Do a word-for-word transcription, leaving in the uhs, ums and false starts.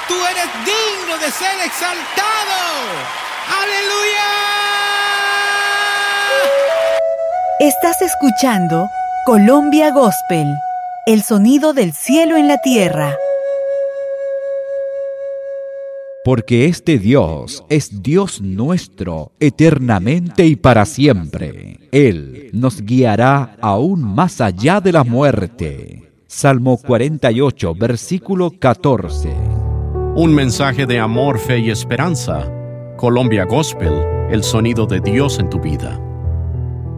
tú eres digno de ser exaltado. ¡Aleluya! Estás escuchando Colombia Gospel, el sonido del cielo en la tierra. Porque este Dios es Dios nuestro eternamente y para siempre. Él nos guiará aún más allá de la muerte. Salmo cuarenta y ocho, versículo catorce. Un mensaje de amor, fe y esperanza. Colombia Gospel, el sonido de Dios en tu vida.